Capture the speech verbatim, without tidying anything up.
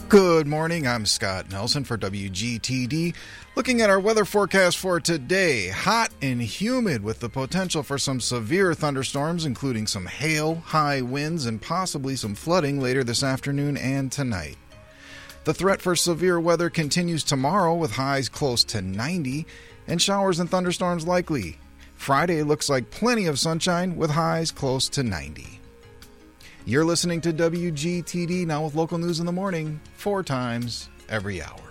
Good morning, I'm Scott Nelson for W G T D. Looking at our weather forecast for today, hot and humid with the potential for some severe thunderstorms, including some hail, high winds, and possibly some flooding later this afternoon and tonight. The threat for severe weather continues tomorrow with highs close to ninety and showers and thunderstorms likely. Friday looks like plenty of sunshine with highs close to ninety. You're listening to W G T D, now with local news in the morning, four times every hour.